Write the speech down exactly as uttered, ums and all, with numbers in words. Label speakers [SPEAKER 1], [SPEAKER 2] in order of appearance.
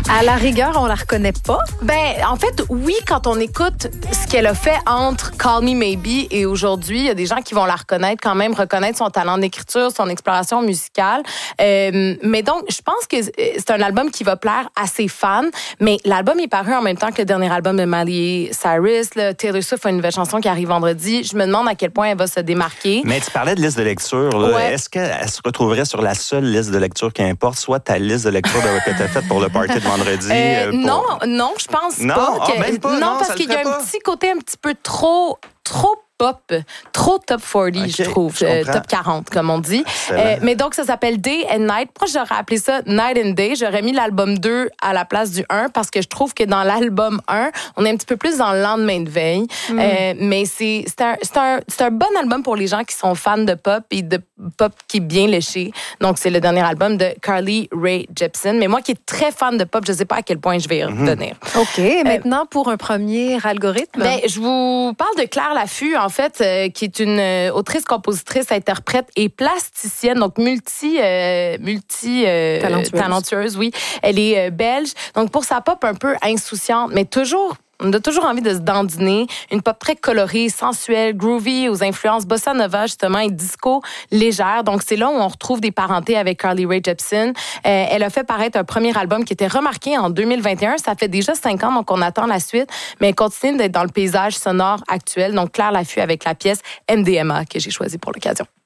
[SPEAKER 1] À la rigueur, on la reconnaît pas?
[SPEAKER 2] Ben, en fait, oui, quand on écoute ce qu'elle a fait entre Call Me Maybe et aujourd'hui, il y a des gens qui vont la reconnaître quand même, reconnaître son talent d'écriture, son exploration musicale. Euh, mais donc, je pense que c'est un album qui va plaire à ses fans, mais l'album est paru en même temps que le dernier album de Miley Cyrus. Là, Taylor Swift a une nouvelle chanson qui arrive vendredi. Je me demande à quel point elle va se démarquer.
[SPEAKER 3] Mais tu parlais de liste de lecture. Là.
[SPEAKER 2] Ouais.
[SPEAKER 3] Est-ce qu'elle se retrouverait sur la seule liste de lecture qui importe, soit ta liste de lecture de, que tu as faite pour le party de vendredi?
[SPEAKER 2] Euh,
[SPEAKER 3] pour...
[SPEAKER 2] Non, non, je pense
[SPEAKER 3] non?
[SPEAKER 2] pas.
[SPEAKER 3] Ah,
[SPEAKER 2] Que...
[SPEAKER 3] même pas.
[SPEAKER 2] Non,
[SPEAKER 3] Non,
[SPEAKER 2] parce
[SPEAKER 3] ça
[SPEAKER 2] qu'il
[SPEAKER 3] le
[SPEAKER 2] y a
[SPEAKER 3] ferait
[SPEAKER 2] un
[SPEAKER 3] pas.
[SPEAKER 2] petit côté un petit peu trop, trop pop, trop top quarante,
[SPEAKER 3] okay,
[SPEAKER 2] je trouve,
[SPEAKER 3] je
[SPEAKER 2] euh, top quarante, comme on dit. Euh, mais donc, ça s'appelle Day and Night. Pourquoi j'aurais appelé ça Night and Day? J'aurais mis l'album deux à la place du un parce que je trouve que dans l'album un, on est un petit peu plus dans le lendemain de veille. Mm. Euh, mais c'est, c'est, un, c'est, un, c'est un bon album pour les gens qui sont fans de pop et de pop qui est bien léché. Donc, c'est le dernier album de Carly Rae Jepsen. Mais moi qui est très fan de pop, je ne sais pas à quel point je vais y revenir.
[SPEAKER 1] Mm-hmm. OK. Et maintenant, euh, pour un premier algorithme?
[SPEAKER 2] Ben, je vous parle de Claire Laffut, en fait, euh, qui est une euh, autrice, compositrice, interprète et plasticienne, donc multi, euh, multi euh, talentueuse. talentueuse, oui. Elle est euh, belge. Donc, pour sa pop un peu insouciante, mais toujours on a toujours envie de se dandiner. Une pop très colorée, sensuelle, groovy, aux influences bossa nova, justement, et disco légère. Donc, c'est là où on retrouve des parentés avec Carly Rae Jepsen. Euh, elle a fait paraître un premier album qui était remarqué en deux mille vingt et un. Ça fait déjà cinq ans, donc on attend la suite. Mais elle continue d'être dans le paysage sonore actuel. Donc, Claire Laffut avec la pièce M D M A que j'ai choisie pour l'occasion.